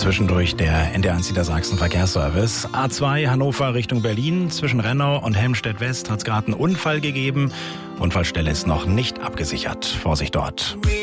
Zwischendurch der NDR1 Niedersachsen Verkehrsservice. A2 Hannover Richtung Berlin. Zwischen Rennau und Helmstedt West hat es gerade einen Unfall gegeben. Unfallstelle ist noch nicht abgesichert. Vorsicht dort.